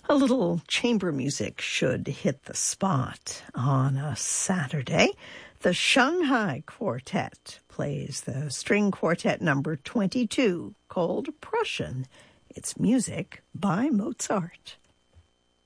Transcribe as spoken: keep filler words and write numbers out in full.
A little chamber music should hit the spot on a Saturday. The Shanghai Quartet plays the string quartet number twenty-two, called Prussian. It's music by Mozart.